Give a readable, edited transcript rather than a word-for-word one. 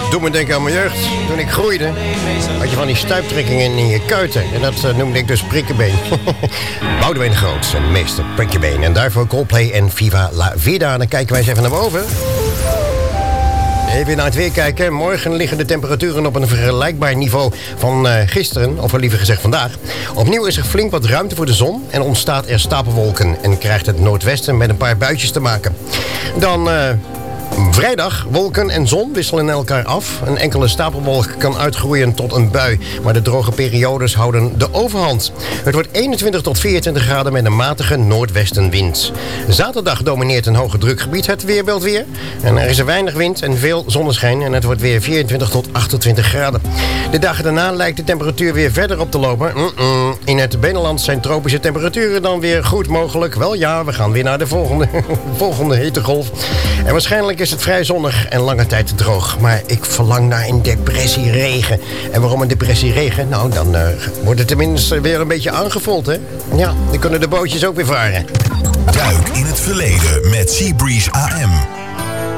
doet me denken aan mijn jeugd. Toen ik groeide, had je van die stuiptrekkingen in je kuiten. En dat noemde ik dus prikkenbeen. Boudewijn de Groot, zijn meester prikkenbeen. En daarvoor Coldplay en Viva la Vida. Dan kijken wij eens even naar boven. Even naar het weer kijken. Morgen liggen de temperaturen op een vergelijkbaar niveau van gisteren, of liever gezegd vandaag. Opnieuw is er flink wat ruimte voor de zon en ontstaat er stapelwolken. En krijgt het noordwesten met een paar buitjes te maken. Dan vrijdag, wolken en zon wisselen elkaar af. Een enkele stapelwolk kan uitgroeien tot een bui, maar de droge periodes houden de overhand. Het wordt 21 tot 24 graden met een matige noordwestenwind. Zaterdag domineert een hoge drukgebied het weerbeeld weer. En er is er weinig wind en veel zonneschijn en het wordt weer 24 tot 28 graden. De dagen daarna lijkt de temperatuur weer verder op te lopen. In het binnenland zijn tropische temperaturen dan weer goed mogelijk. Wel ja, we gaan weer naar de volgende hittegolf. En waarschijnlijk is het vrij zonnig en lange tijd droog. Maar ik verlang naar een depressieregen. En waarom een depressieregen? Nou, dan wordt het tenminste weer een beetje aangevoeld, hè? Ja, dan kunnen de bootjes ook weer varen. Duik in het verleden met Seabreeze AM.